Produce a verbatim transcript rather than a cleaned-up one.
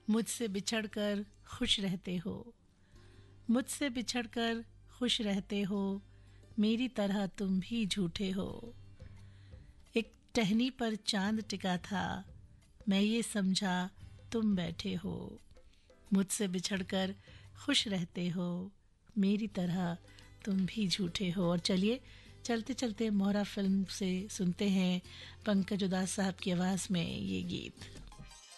मुझसे बिछड़कर खुश रहते हो, मुझसे बिछड़कर खुश रहते हो, मेरी तरह तुम भी झूठे हो। एक टहनी पर चांद टिका था, मैं ये समझा तुम बैठे हो। मुझसे बिछड़कर खुश रहते हो, मेरी तरह तुम भी झूठे हो। और चलिए चलते चलते मोहरा फिल्म से सुनते हैं पंकज उदास साहब की आवाज़ में ये गीत।